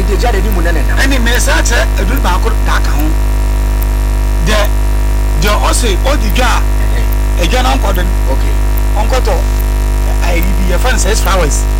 de jade ni mu na na any me say eduru ba ko da ka ho de also odidwa edwa na nkodo okay onkoto I be your friend says flowers